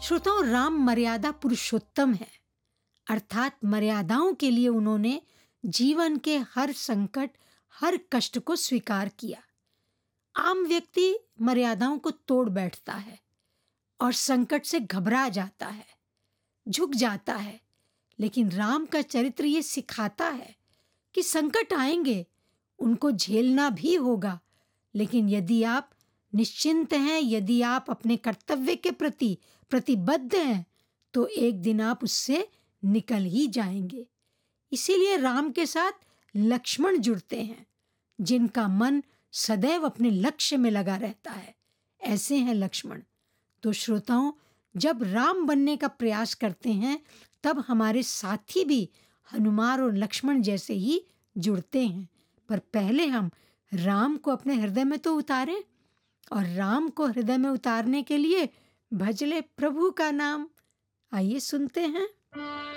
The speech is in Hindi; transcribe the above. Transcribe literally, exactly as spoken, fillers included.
श्रोताओं, राम मर्यादा पुरुषोत्तम है, अर्थात मर्यादाओं के लिए उन्होंने जीवन के हर संकट, हर कष्ट को स्वीकार किया। आम व्यक्ति मर्यादाओं को तोड़ बैठता है और संकट से घबरा जाता है, झुक जाता है, लेकिन राम का चरित्र ये सिखाता है कि संकट आएंगे, उनको झेलना भी होगा, लेकिन यदि आप निश्चिंत हैं, यदि आप अपने कर्तव्य के प्रति प्रतिबद्ध हैं, तो एक दिन आप उससे निकल ही जाएंगे। इसीलिए राम के साथ लक्ष्मण जुड़ते हैं, जिनका मन सदैव अपने लक्ष्य में लगा रहता है। ऐसे हैं लक्ष्मण। तो श्रोताओं, जब राम बनने का प्रयास करते हैं, तब हमारे साथी भी हनुमान और लक्ष्मण जैसे ही जुड़ते हैं। पर पहले हम राम को अपने हृदय में तो उतारें, और राम को हृदय में उतारने के लिए भज ले प्रभु का नाम। आइए सुनते हैं।